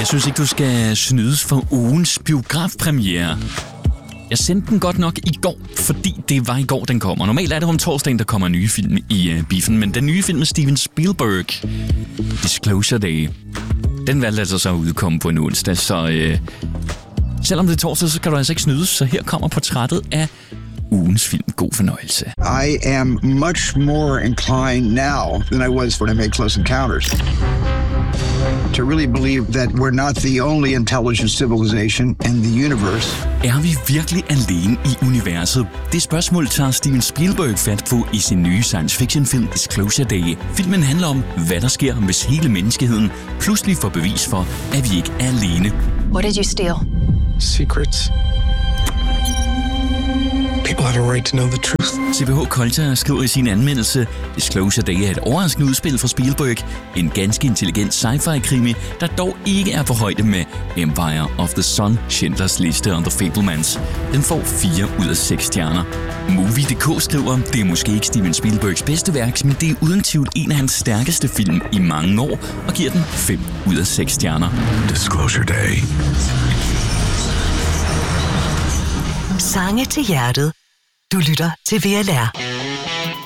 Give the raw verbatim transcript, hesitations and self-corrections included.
Jeg synes ikke, du skal snydes for ugens biografpremiere. Jeg sendte den godt nok i går, fordi det var i går, den kommer. Normalt er det om torsdagen, der kommer nye film i uh, biffen, men den nye film med Steven Spielberg, Disclosure Day, den valgte altså så at udkomme på en onsdag, så uh, selvom det er torsdag, så kan du altså ikke snydes, så her kommer portrættet af ugens film. God fornøjelse. I am much more inclined now than I was when I made Close Encounters to really believe that we're not the only intelligent civilization in the universe. Er vi virkelig alene i universet? Det spørgsmål tager Steven Spielberg fat på i sin nye science fiction film Disclosure Day. Filmen handler om, hvad der sker, hvis hele menneskeheden pludselig får bevis for, at vi ikke er alene. What did you steal? Secrets. People have a right to know the truth. C B H Culture skriver i sin anmeldelse, Disclosure Day er et overraskende udspil fra Spielberg, en ganske intelligent sci-fi-krimi, der dog ikke er på højde med Empire of the Sun, Schindlers Liste og The Fabelmans. Den får fire ud af seks stjerner. Movie punktum d k skriver, det er måske ikke Steven Spielbergs bedste værk, men det er uden tvivl en af hans stærkeste film i mange år, og giver den fem ud af seks stjerner. Disclosure Day. Sange til hjertet. Du lytter til V L R.